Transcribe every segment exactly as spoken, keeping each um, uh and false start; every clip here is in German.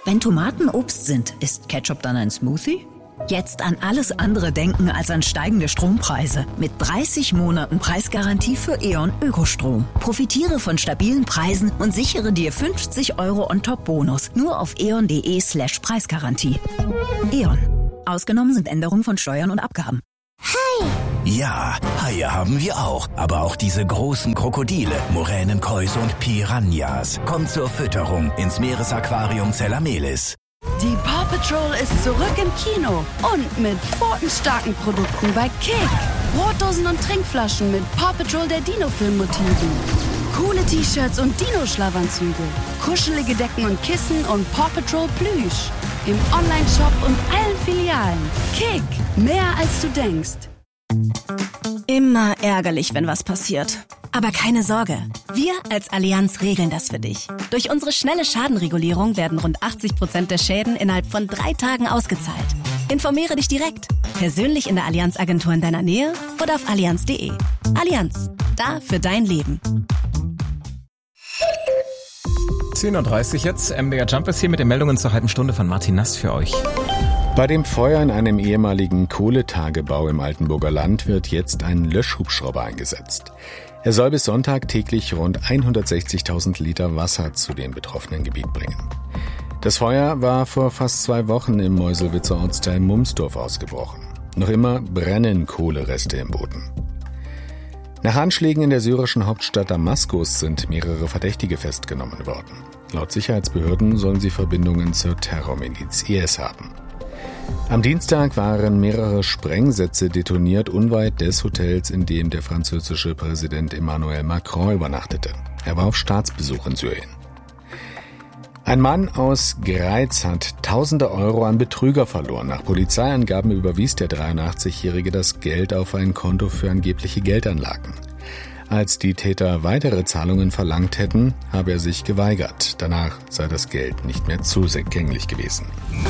Wenn Tomaten Obst sind, ist Ketchup dann ein Smoothie? Jetzt an alles andere denken als an steigende Strompreise. Mit dreißig Monaten Preisgarantie für E.ON Ökostrom. Profitiere von stabilen Preisen und sichere dir fünfzig Euro on top Bonus. Nur auf eon.de slash Preisgarantie. E.ON. Ausgenommen sind Änderungen von Steuern und Abgaben. Hi! Ja, Haie haben wir auch. Aber auch diese großen Krokodile, Muränen, Käuse und Piranhas. Kommt zur Fütterung ins Meeresaquarium Zellamelis. Die Paw Patrol ist zurück im Kino und mit pfotenstarken Produkten bei Kick. Brotdosen und Trinkflaschen mit Paw Patrol der Dino-Film-Motiven. Coole T-Shirts und Dino-Schlafanzüge. Kuschelige Decken und Kissen und Paw Patrol Plüsch. Im Online-Shop und allen Filialen. Kick, mehr als du denkst. Immer ärgerlich, wenn was passiert. Aber keine Sorge, wir als Allianz regeln das für dich. Durch unsere schnelle Schadenregulierung werden rund achtzig Prozent der Schäden innerhalb von drei Tagen ausgezahlt. Informiere dich direkt, persönlich in der Allianz-Agentur in deiner Nähe oder auf allianz punkt de. Allianz, da für dein Leben. zehn Uhr dreißig jetzt, M D R Jump ist hier mit den Meldungen zur halben Stunde von Martin Nass für euch. Bei dem Feuer in einem ehemaligen Kohletagebau im Altenburger Land wird jetzt ein Löschhubschrauber eingesetzt. Er soll bis Sonntag täglich rund hundertsechzigtausend Liter Wasser zu dem betroffenen Gebiet bringen. Das Feuer war vor fast zwei Wochen im Meuselwitzer Ortsteil Mumsdorf ausgebrochen. Noch immer brennen Kohlereste im Boden. Nach Anschlägen in der syrischen Hauptstadt Damaskus sind mehrere Verdächtige festgenommen worden. Laut Sicherheitsbehörden sollen sie Verbindungen zur Terrormiliz I S haben. Am Dienstag waren mehrere Sprengsätze detoniert unweit des Hotels, in dem der französische Präsident Emmanuel Macron übernachtete. Er war auf Staatsbesuch in Syrien. Ein Mann aus Greiz hat tausende Euro an Betrüger verloren. Nach Polizeiangaben überwies der dreiundachtzig-Jährige das Geld auf ein Konto für angebliche Geldanlagen. Als die Täter weitere Zahlungen verlangt hätten, habe er sich geweigert. Danach sei das Geld nicht mehr zugänglich gewesen.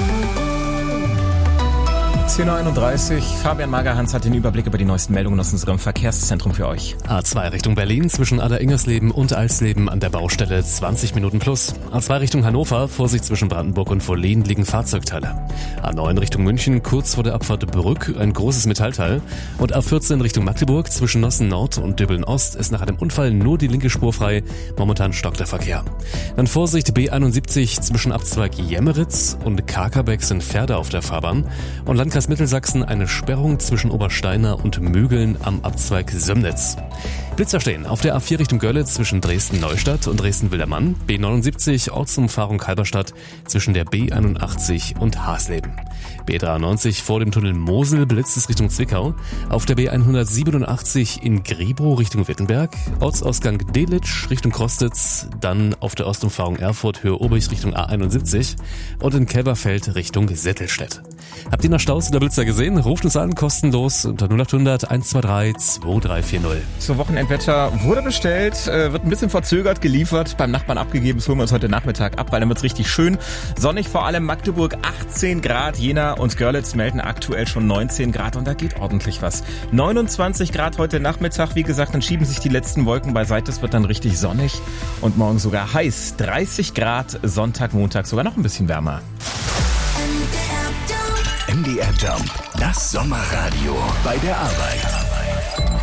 zehn Uhr einunddreißig, Fabian Magerhans hat den Überblick über die neuesten Meldungen aus unserem Verkehrszentrum für euch. A zwei Richtung Berlin zwischen Aller-Ingersleben und Alsleben an der Baustelle zwanzig Minuten plus. A zwei Richtung Hannover, Vorsicht zwischen Brandenburg und Wohlen liegen Fahrzeugteile. A neun Richtung München, kurz vor der Abfahrt Brück, ein großes Metallteil. Und A vierzehn Richtung Magdeburg zwischen Nossen Nord und Döbeln Ost ist nach einem Unfall nur die linke Spur frei. Momentan stockt der Verkehr. Dann Vorsicht B einundsiebzig zwischen Abzweig Jemmeritz und Kakerbeck sind Pferde auf der Fahrbahn. Und Landkreis Mittelsachsen eine Sperrung zwischen Obersteiner und Mögeln am Abzweig Sömnitz. Blitzer stehen auf der A vier Richtung Görlitz zwischen Dresden-Neustadt und Dresden-Wildermann, B neunundsiebzig Ortsumfahrung Halberstadt zwischen der B einundachtzig und Hasleben. B dreiundneunzig vor dem Tunnel Mosel blitzt es Richtung Zwickau, auf der B hundertsiebenundachtzig in Griebrow Richtung Wittenberg, Ortsausgang Delitzsch Richtung Krostitz, dann auf der Ostumfahrung Erfurt Höhe Obrich Richtung A einundsiebzig und in Kelberfeld Richtung Settelstedt. Habt ihr noch Staus oder Blitzer gesehen? Ruft uns an, kostenlos unter null achthundert eins zwei drei zwei drei vier null. Zur Wochenendwetter wurde bestellt, äh, wird ein bisschen verzögert geliefert, beim Nachbarn abgegeben. Das holen wir uns heute Nachmittag ab, weil dann wird's richtig schön. Sonnig vor allem Magdeburg achtzehn Grad, Jena und Görlitz melden aktuell schon neunzehn Grad und da geht ordentlich was. neunundzwanzig Grad heute Nachmittag, wie gesagt, dann schieben sich die letzten Wolken beiseite, es wird dann richtig sonnig und morgen sogar heiß. dreißig Grad, Sonntag, Montag sogar noch ein bisschen wärmer. M D R Jump, das Sommerradio bei der Arbeit.